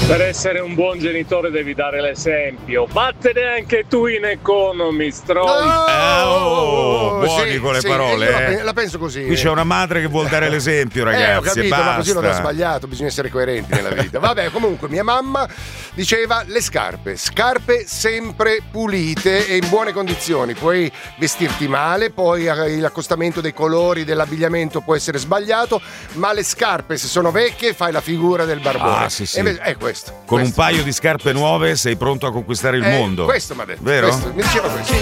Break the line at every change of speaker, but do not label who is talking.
Per essere un buon genitore devi dare l'esempio. Vattene anche tu in Economist,
buoni
sì,
con le
sì,
parole.
io la penso così.
Qui c'è una madre che vuol dare l'esempio, ragazzi.
Ho capito,
basta.
ma così non è sbagliato, bisogna essere coerenti nella vita. Vabbè, comunque, mia mamma diceva le scarpe sempre pulite e in buone condizioni. Puoi vestirti male, poi l'accostamento dei colori dell'abbigliamento può essere sbagliato, ma le scarpe, se sono vecchie, fai la figura del barbone.
Sì.
È questo.
Con un paio di scarpe nuove sei pronto a conquistare il mondo.
Questo mi ha detto.
Vero?
Mi diceva questo.